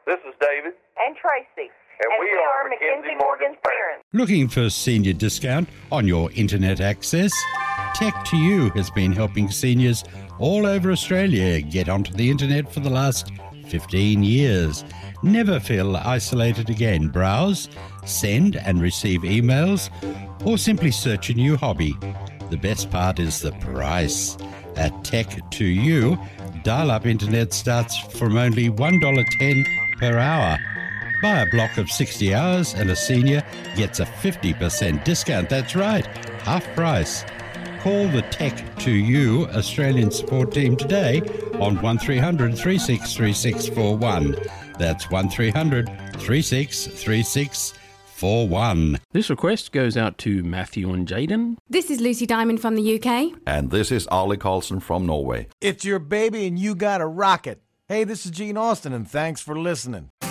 This is David. And Tracy. And we are Mackenzie Morgan's parents. Looking for a senior discount on your internet access? Tech2U has been helping seniors all over Australia get onto the internet for the last 15 years. Never feel isolated again. Browse, send and receive emails, or simply search a new hobby. The best part is the price. At Tech2U, dial-up internet starts from only $1.10 per hour. Buy a block of 60 hours and a senior gets a 50% discount. That's right, half price. Call the Tech2U Australian support team today on 1300 363641. That's 1300 363641. This request goes out to Matthew and Jaden. This is Lucy Diamond from the UK. And this is Ollie Carlson from Norway. It's your baby and you gotta rock it. Hey, this is Gene Austin and thanks for listening.